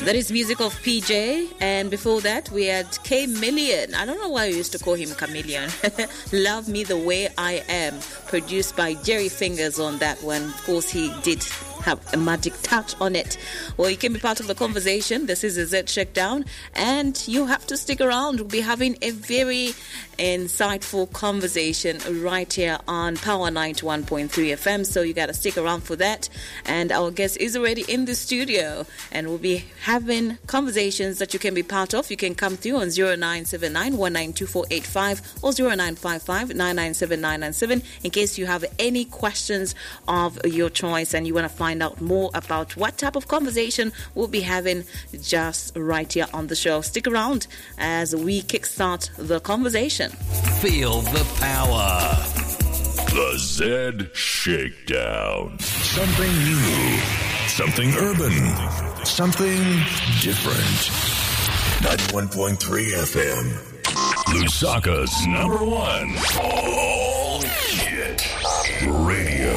That is music of PJ, and before that we had Chameleon. I don't know why we used to call him Chameleon. Love Me the Way I Am, produced by Jerry Fingers on that one. Of course, he did have a magic touch on it. Well, you can be part of the conversation. This is a Z Shakedown, and you have to stick around. We'll be having a very insightful conversation right here on Power 91.3 FM, so you got to stick around for that. And our guest is already in the studio, and we'll be having conversations that you can be part of. You can come through on 0979 192485 or 0955 997 in case you have any questions of your choice and you want to find out more about what type of conversation we'll be having just right here on the show. Stick around as we kickstart the conversation. Feel the power. The Z Shakedown. Something new, something urban, something different. 91.3 FM. Lusaka's #1 all hit radio.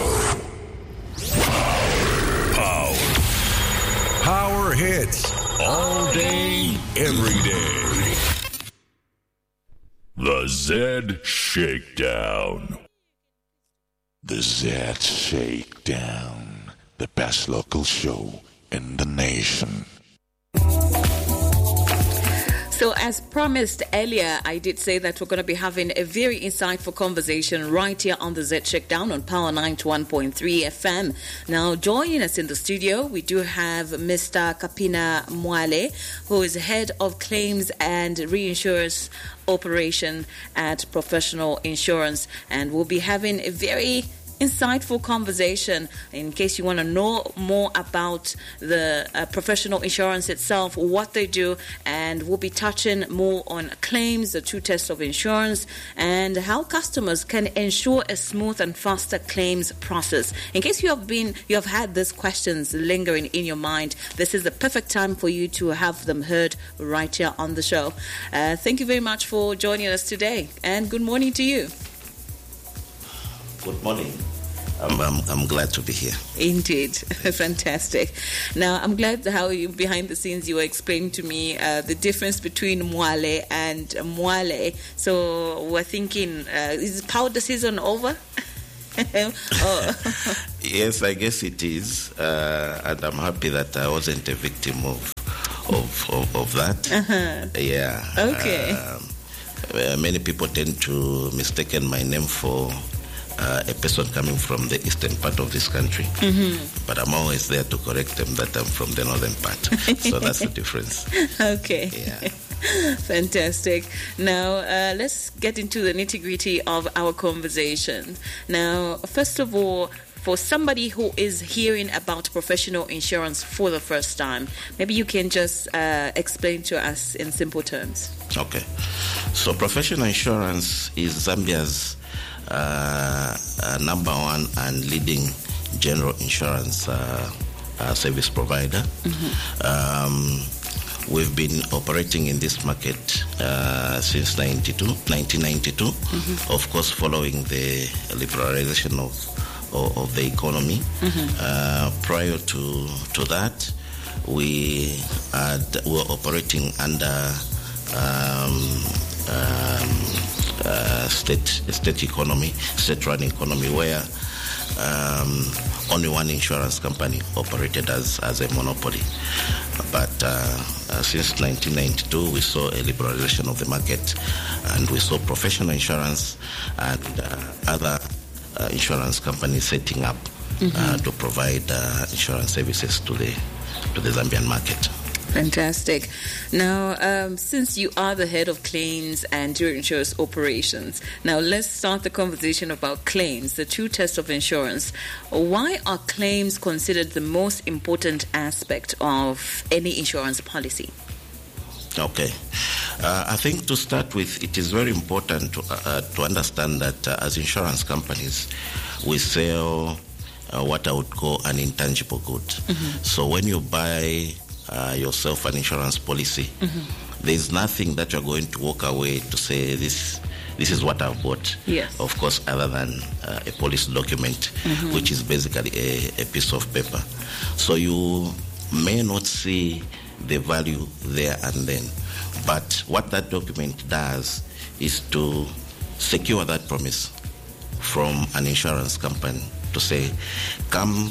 Power hits all day, every day. The Z Shakedown. The Z Shakedown. The best local show in the nation. So as promised earlier, I did say that we're going to be having a very insightful conversation right here on the Z Shakedown on Power 91.3 FM. Now, joining us in the studio, we do have Mr. Kapina Mwale, who is head of claims and reinsurance operation at Professional Insurance. And we'll be having a very insightful conversation in case you want to know more about the professional insurance itself, what they do, and we'll be touching more on claims, the two tests of insurance, and how customers can ensure a smooth and faster claims process. In case you have had these questions lingering in your mind, this is the perfect time for you to have them heard right here on the show. Thank you very much for joining us today, and good morning to you. Good morning. I'm glad to be here. Indeed. Fantastic. Now, I'm glad how behind the scenes you were explaining to me the difference between Mwale and Mwale. So we're thinking, is powder season over? Oh. Yes, I guess it is. And I'm happy that I wasn't a victim of that. Uh-huh. Yeah. Okay. Many people tend to mistaken my name for a person coming from the eastern part of this country. Mm-hmm. But I'm always there to correct them that I'm from the northern part. So that's the difference. Okay. Yeah. Fantastic. Now, let's get into the nitty-gritty of our conversation. Now, first of all, for somebody who is hearing about professional insurance for the first time, maybe you can just explain to us in simple terms. Okay. So professional insurance is Zambia's number one and leading general insurance service provider. Mm-hmm. We've been operating in this market since 1992, mm-hmm. Of course following the liberalization of the economy. Mm-hmm. Prior to that, we were operating under state-run economy, where only one insurance company operated as a monopoly. But since 1992, we saw a liberalization of the market, and we saw professional insurance and other insurance companies setting up, mm-hmm. To provide insurance services to the Zambian market. Fantastic. Now, since you are the head of claims and insurance operations, now let's start the conversation about claims, the two tests of insurance. Why are claims considered the most important aspect of any insurance policy? Okay. I think to start with, it is very important to understand that as insurance companies, we sell what I would call an intangible good. Mm-hmm. So when you buy yourself an insurance policy, mm-hmm. there's nothing that you're going to walk away to say this is what I've bought. Yes. Of course, other than a policy document, mm-hmm. which is basically a piece of paper. So you may not see the value there and then. But what that document does is to secure that promise from an insurance company to say, come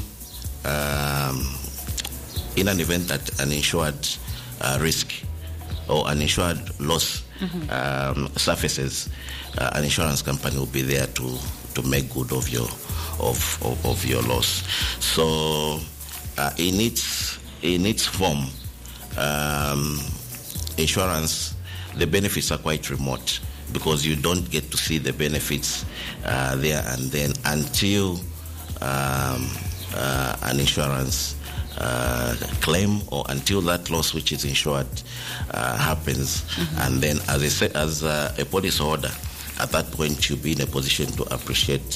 in an event that an insured risk or an insured loss surfaces, an insurance company will be there to make good of your loss. So in its form, insurance, the benefits are quite remote because you don't get to see the benefits there and then until an insurance claim or until that loss which is insured happens. And then, as I said, as a policy holder, at that point you'll be in a position to appreciate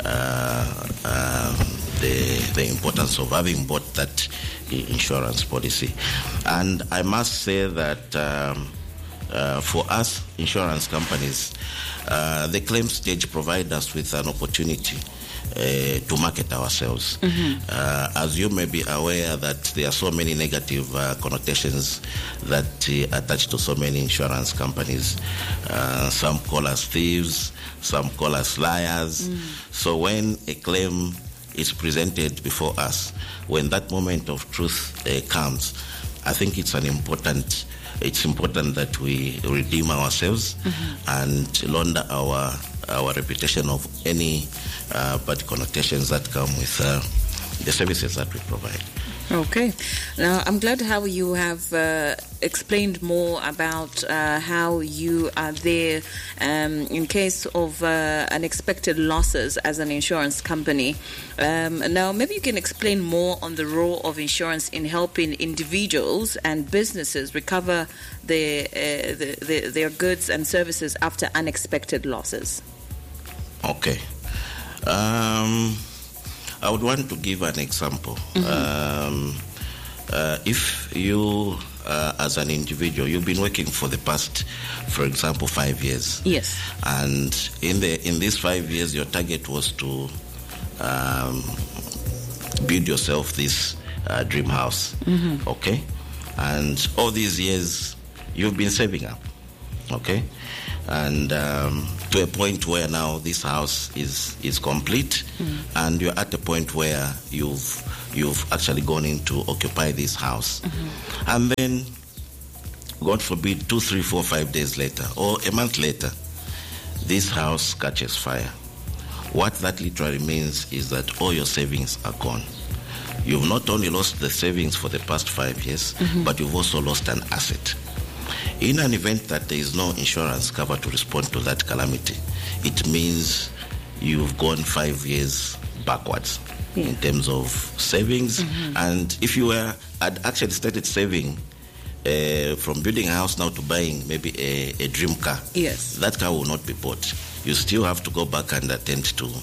the importance of having bought that insurance policy. And I must say that for us insurance companies, the claim stage provides us with an opportunity to market ourselves. As you may be aware that there are so many negative connotations that attach to so many insurance companies. Some call us thieves, some call us liars. So when a claim is presented before us, when that moment of truth comes, I think it's important that we redeem ourselves and launder our reputation of any bad connotations that come with the services that we provide. Okay. Now, I'm glad how you have explained more about how you are there in case of unexpected losses as an insurance company. Now, maybe you can explain more on the role of insurance in helping individuals and businesses recover their goods and services after unexpected losses. Okay. I would want to give an example. If you, as an individual, you've been working for the past, for example, 5 years. Yes. And in these 5 years, your target was to build yourself this dream house. Okay? And all these years, you've been saving up. Okay? And to a point where now this house is complete, and you're at a point where you've actually gone in to occupy this house. And then, God forbid, 2, 3, 4, 5 days later, or a month later, this house catches fire. What that literally means is that all your savings are gone. You've not only lost the savings for the past 5 years, but you've also lost an asset. In an event that there is no insurance cover to respond to that calamity, it means you've gone 5 years backwards in terms of savings. And if you had actually started saving from building a house now to buying maybe a dream car, that car will not be bought. You still have to go back and attempt to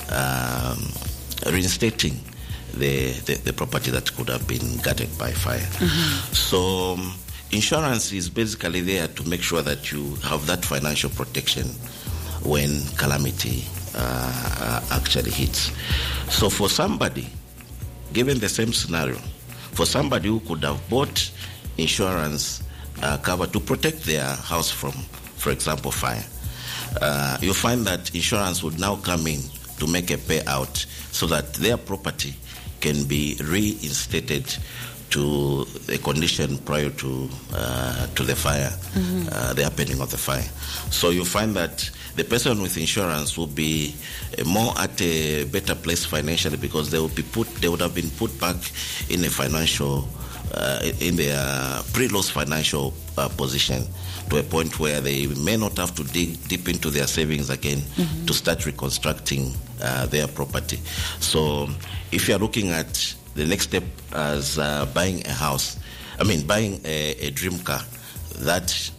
reinstating the property that could have been gutted by fire. So insurance is basically there to make sure that you have that financial protection when calamity actually hits. So for somebody, given the same scenario, for somebody who could have bought insurance cover to protect their house from, for example, fire, you find that insurance would now come in to make a payout so that their property can be reinstated to a condition prior to the fire, the happening of the fire. So you find that the person with insurance will be more at a better place financially because they would have been put back in a financial, in their pre-loss financial position to a point where they may not have to dig deep into their savings again to start reconstructing their property. So if you're looking at the next step as buying a house, buying a dream car, that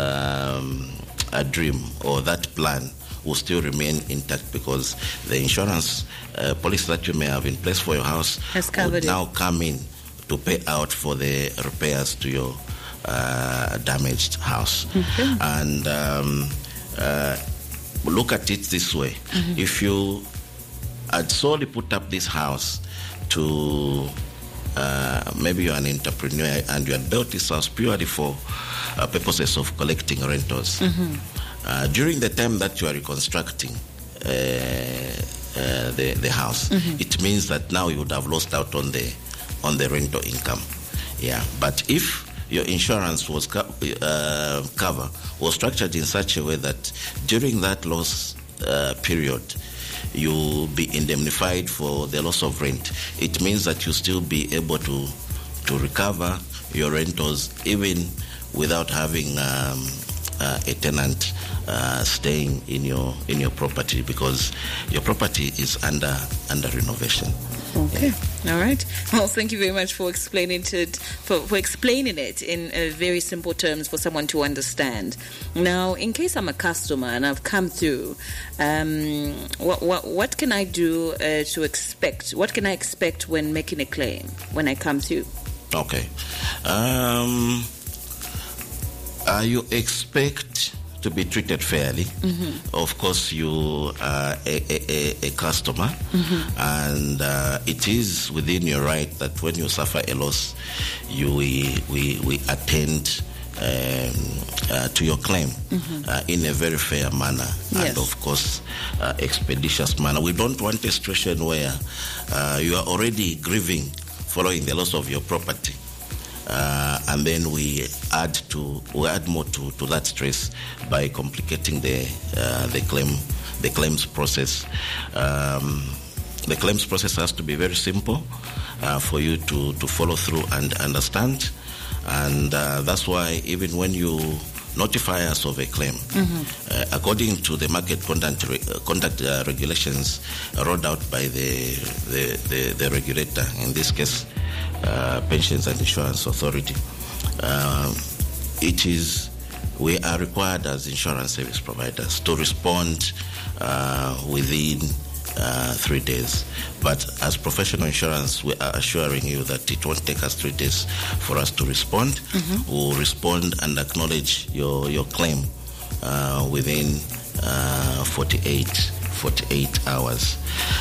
a dream or that plan will still remain intact because the insurance policy that you may have in place for your house would now come in to pay out for the repairs to your damaged house. And look at it this way. If you had solely put up this house to maybe you're an entrepreneur and you had built this house purely for purposes of collecting rentals. During the time that you are reconstructing the house, it means that now you would have lost out on the rental income. Yeah, but if your insurance was cover was structured in such a way that during that loss period, you'll be indemnified for the loss of rent, it means that you'll still be able to recover your rentals even without having a tenant staying in your property, because your property is under renovation. Okay. All right. Well, thank you very much for explaining it in very simple terms for someone to understand. Now, in case I'm a customer and I've come through, what can I do to expect? What can I expect when making a claim when I come through? Okay. You expect to be treated fairly. Of course, you are a customer, and it is within your right that when you suffer a loss, we attend to your claim in a very fair manner, and of course expeditious manner. We don't want a situation where you are already grieving following the loss of your property, and then we add more to that stress by complicating the claims process. The claims process has to be very simple for you to follow through and understand, and that's why even when you notify us of a claim, according to the market conduct regulations rolled out by the regulator, in this case Pensions and Insurance Authority, we are required as insurance service providers to respond within 3 days. But as professional insurance, we are assuring you that it won't take us 3 days for us to respond. We'll respond and acknowledge your claim within 48 hours.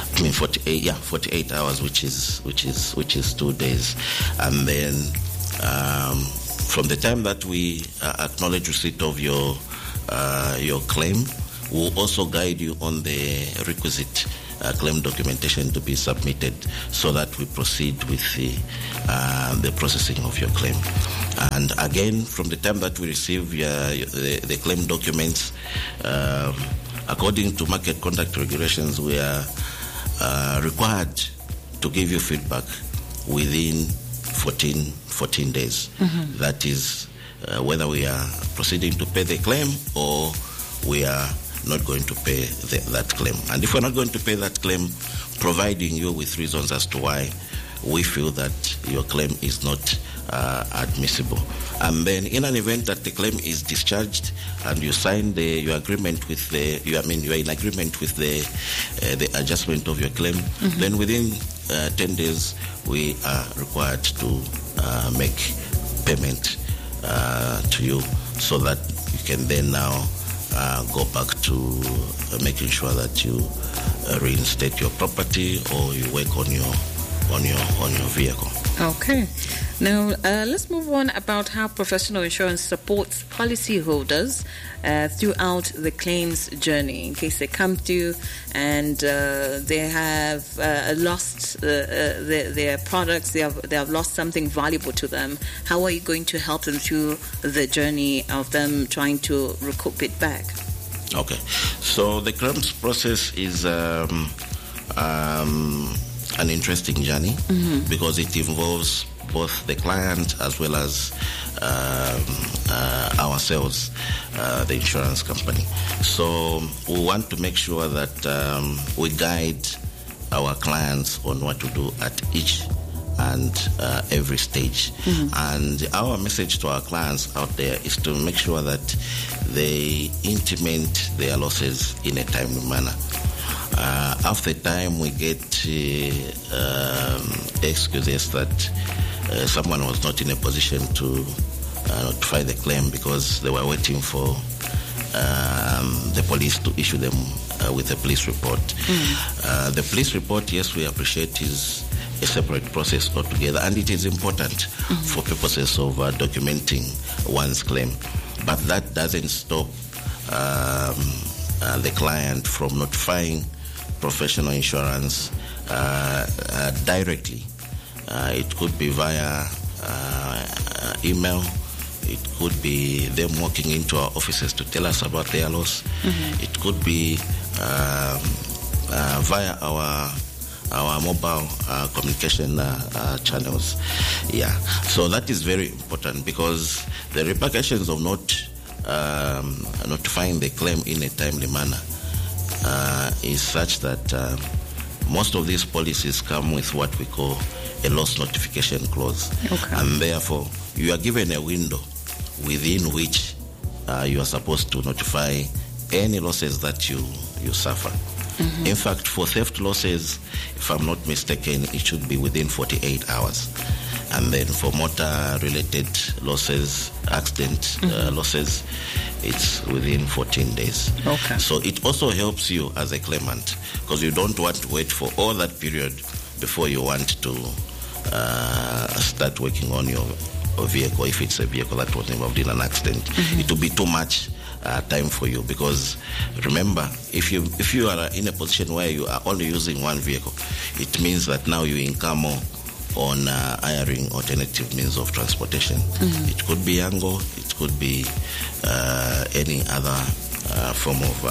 48 hours, which is 2 days. And then from the time that we acknowledge receipt of your claim, we'll also guide you on the requisite claim documentation to be submitted, so that we proceed with the processing of your claim. And again, from the time that we receive the claim documents, according to market conduct regulations, we are required to give you feedback within 14 days. That is whether we are proceeding to pay the claim or we are not going to pay that claim. And if we're not going to pay that claim, providing you with reasons as to why we feel that your claim is not admissible. And then in an event that the claim is discharged and you sign your agreement with you are in agreement with the adjustment of your claim, then within 10 days we are required to make payment to you, so that you can then now go back to making sure that you reinstate your property or you work on your vehicle. Okay. Now, let's move on about how professional insurance supports policyholders throughout the claims journey. In case they come through and they have lost their products, they have lost something valuable to them, how are you going to help them through the journey of them trying to recoup it back? Okay. So the claims process is an interesting journey because it involves both the client as well as ourselves, the insurance company. So we want to make sure that we guide our clients on what to do at each and every stage. And our message to our clients out there is to make sure that they intimate their losses in a timely manner. After time, we get excuses that someone was not in a position to notify the claim because they were waiting for the police to issue them with a police report. The police report, yes, we appreciate, is a separate process altogether, and it is important for purposes of documenting one's claim. But that doesn't stop the client from notifying professional insurance directly. It could be via email. It could be them walking into our offices to tell us about their loss. It could be via our mobile communication channels. Yeah, so that is very important, because the repercussions of not notifying the claim in a timely manner is such that most of these policies come with what we call a loss notification clause. Okay. And therefore you are given a window within which you are supposed to notify any losses that you suffer. In fact, for theft losses, if I'm not mistaken, it should be within 48 hours. And then for motor-related losses, accident losses, it's within 14 days. Okay. So it also helps you as a claimant, because you don't want to wait for all that period before you want to start working on your vehicle. If it's a vehicle that was involved in an accident, it will be too much time for you, because remember, if you are in a position where you are only using one vehicle, it means that now you incur more on hiring alternative means of transportation. It could be Yango, it could be any other form of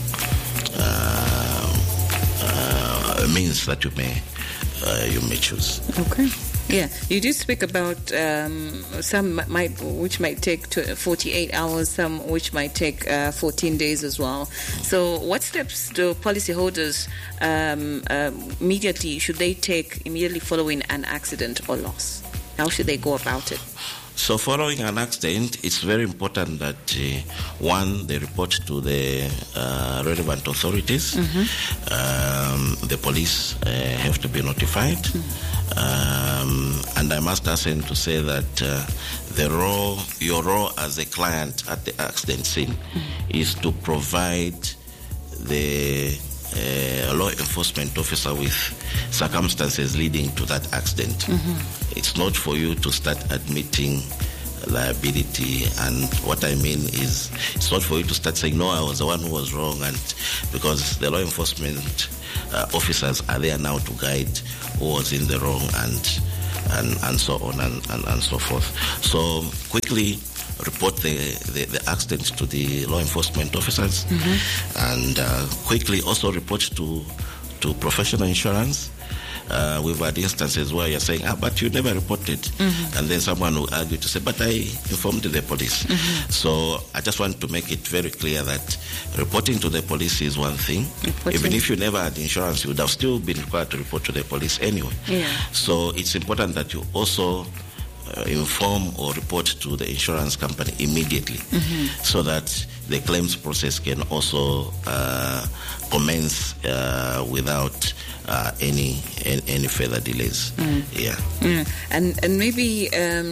means that you may choose. Okay. Yeah, you do speak about some which might take 48 hours, some which might take 14 days as well. So what steps do policyholders immediately should they take immediately following an accident or loss? How should they go about it? So following an accident, it's very important that, one, they report to the relevant authorities. The police have to be notified. And I must hasten to say that your role as a client at the accident scene is to provide the law enforcement officer with circumstances leading to that accident. It's not for you to start admitting liability, and what I mean is it's not for you to start saying, no, I was the one who was wrong, and because the law enforcement officers are there now to guide who was in the wrong and so on and so forth. So quickly report the accident to the law enforcement officers, and quickly also report to professional insurance. We've had instances where you're saying, but you never reported, and then someone will argue to say, but I informed the police. So I just want to make it very clear that reporting to the police is one thing. Even if you never had insurance, you would have still been required to report to the police anyway. So it's important that you also inform or report to the insurance company immediately, so that the claims process can also commence without any further delays. And maybe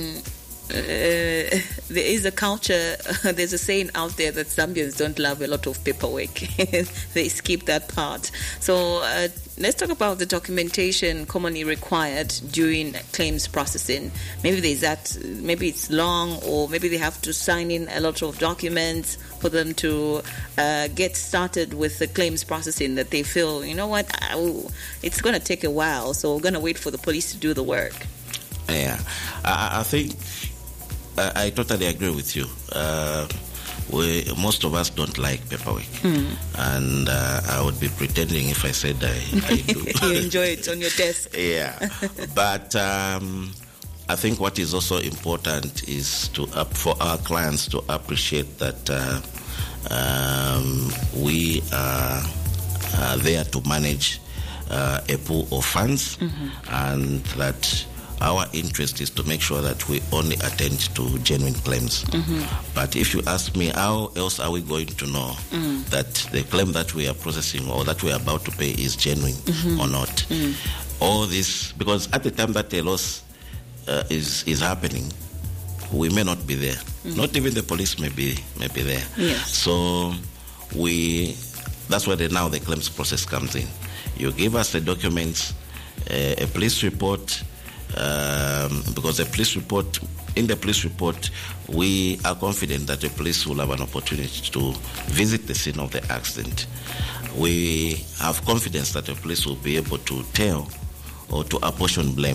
there is a culture, there's a saying out there that Zambians don't love a lot of paperwork. They skip that part. So let's talk about the documentation commonly required during claims processing. Maybe there's that, maybe it's long, or maybe they have to sign in a lot of documents for them to get started with the claims processing, that they feel, you know what, it's going to take a while, so we're going to wait for the police to do the work. Yeah, I think I totally agree with you. Most of us don't like paperwork, and I would be pretending if I said I do. You enjoy it on your desk. Yeah, but I think what is also important is for our clients to appreciate that we are there to manage a pool of funds, and that our interest is to make sure that we only attend to genuine claims. But if you ask me, how else are we going to know that the claim that we are processing or that we are about to pay is genuine or not? All this, because at the time that the loss is happening, we may not be there. Not even the police may be there. Yes. So that's where now the claims process comes in. You give us the documents, a police report, because in the police report, we are confident that the police will have an opportunity to visit the scene of the accident. We have confidence that the police will be able to tell or to apportion blame,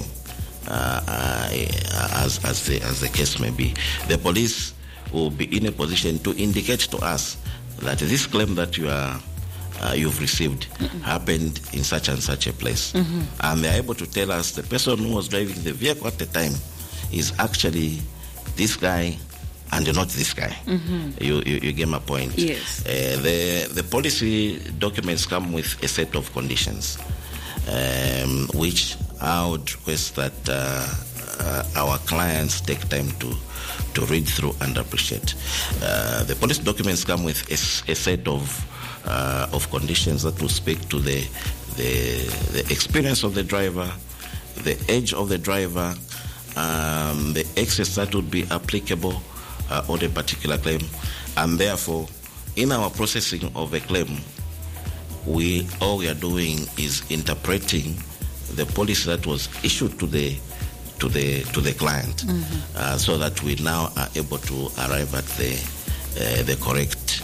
as the case may be. The police will be in a position to indicate to us that this claim that you've received happened in such and such a place. And they're able to tell us the person who was driving the vehicle at the time is actually this guy and not this guy. You get my point? Yes. The policy documents come with a set of conditions, which I would request that our clients take time to read through and appreciate. The policy documents come with a set of conditions that will speak to the experience of the driver, the age of the driver, the excess that would be applicable on a particular claim, and therefore, in our processing of a claim, all we are doing is interpreting the policy that was issued to the client, so that we now are able to arrive at the correct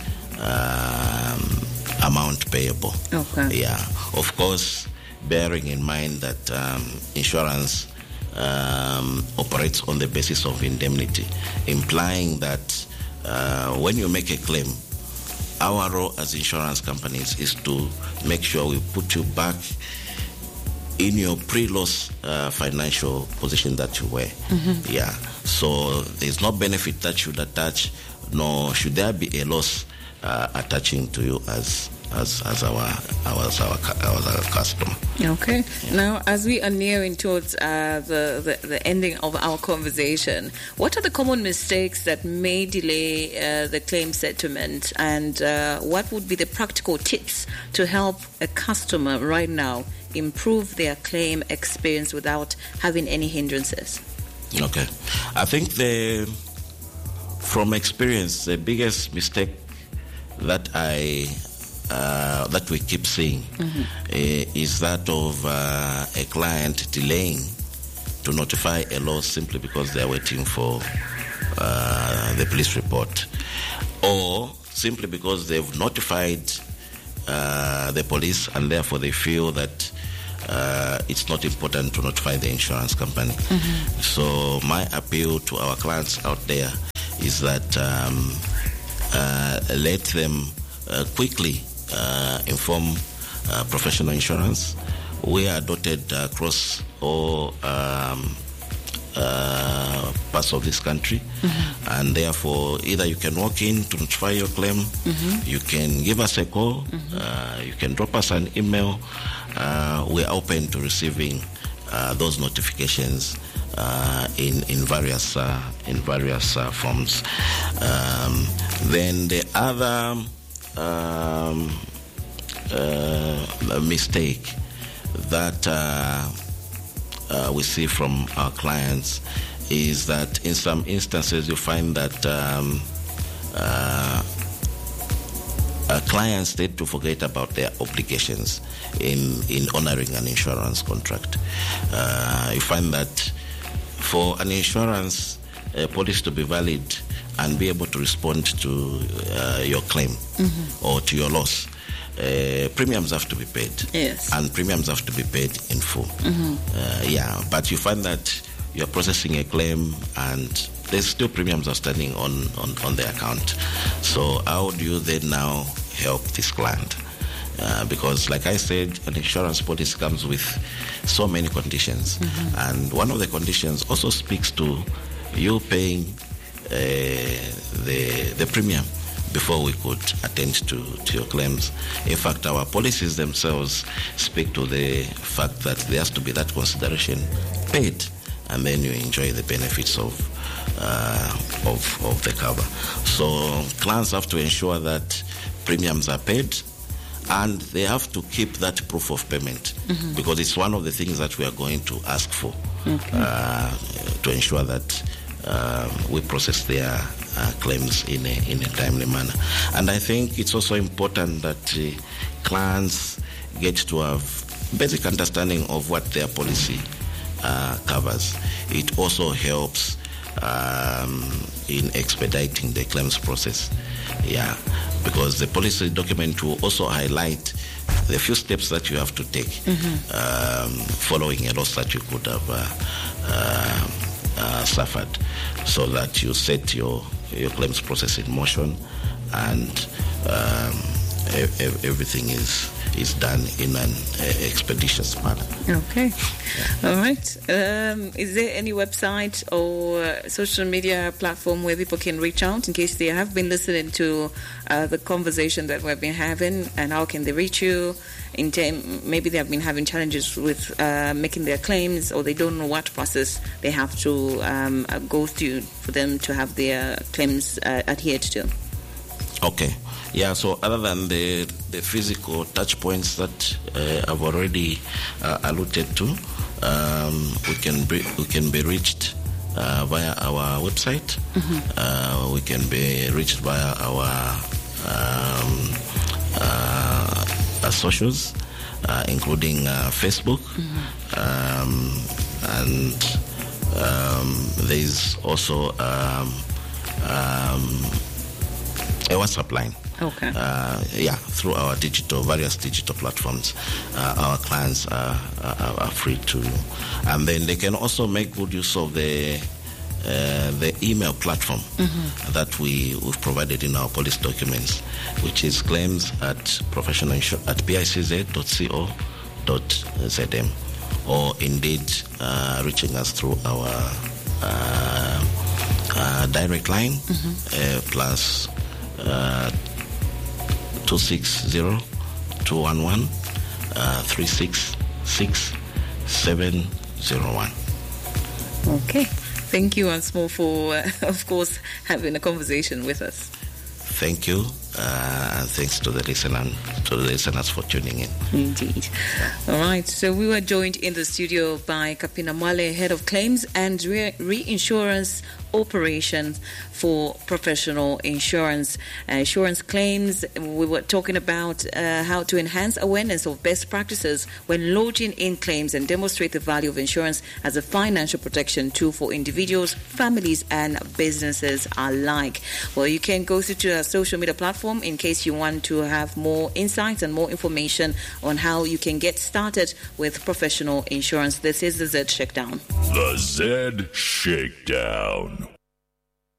amount payable. Okay. Yeah, of course, bearing in mind that insurance operates on the basis of indemnity, implying that when you make a claim, our role as insurance companies is to make sure we put you back in your pre-loss financial position that you were. Yeah. So there's no benefit that should attach, nor should there be a loss attaching to you as our customer. Okay. Yeah. Now, as we are nearing towards the ending of our conversation, what are the common mistakes that may delay the claim settlement, and what would be the practical tips to help a customer right now improve their claim experience without having any hindrances? Okay. I think from experience, the biggest mistake that that we keep seeing is that of a client delaying to notify a loss simply because they are waiting for the police report, or simply because they've notified the police and therefore they feel that it's not important to notify the insurance company. So my appeal to our clients out there is that let them quickly inform professional insurance. We are dotted across all parts of this country, and therefore either you can walk in to notify your claim, you can give us a call, you can drop us an email. We are open to receiving those notifications in various forms. Then the other mistake that we see from our clients is that in some instances you find that clients tend to forget about their obligations in honoring an insurance contract. You find that for an insurance policy to be valid and be able to respond to your claim or to your loss, premiums have to be paid. Yes. And premiums have to be paid in full. Yeah, but you find that you're processing a claim and there's still premiums outstanding on the account. So how do you then now help this client? Because like I said, an insurance policy comes with so many conditions. And one of the conditions also speaks to you paying the premium before we could attend to your claims. In fact, our policies themselves speak to the fact that there has to be that consideration paid, and then you enjoy the benefits of the cover. So clients have to ensure that premiums are paid, and they have to keep that proof of payment, because it's one of the things that we are going to ask for to ensure that we process their claims in a timely manner. And I think it's also important that clients get to have basic understanding of what their policy covers. It also helps in expediting the claims process. Yeah, because the policy document will also highlight the few steps that you have to take following a loss that you could have suffered, so that you set your claims process in motion, and everything is done in an expeditious manner. Okay. Yeah. All right. Is there any website or social media platform where people can reach out in case they have been listening to the conversation that we've been having, and how can they reach you? Maybe they have been having challenges with making their claims, or they don't know what process they have to go through for them to have their claims adhered to. Okay. Yeah, so other than the physical touch points that I've already alluded to, we can be reached via our website. We can be reached via our socials, including Facebook, and there's also a WhatsApp line. Okay. Through our various digital platforms, our clients are free to, and then they can also make good use of the email platform that we've provided in our policy documents, which is claims@picz.co.zm, or indeed reaching us through our direct line plus 260-211-366-701. Okay. Thank you once more for, of course, having a conversation with us. Thank you, and thanks to the listeners for tuning in. Indeed. All right. So we were joined in the studio by Kapina Mwale, Head of Claims and Reinsurance Operations for Professional Insurance. Insurance claims, we were talking about how to enhance awareness of best practices when lodging in claims and demonstrate the value of insurance as a financial protection tool for individuals, families, and businesses alike. Well, you can go through to our social media platform in case you want to have more insights and more information on how you can get started with professional insurance. This is the Z Shakedown. The Z Shakedown.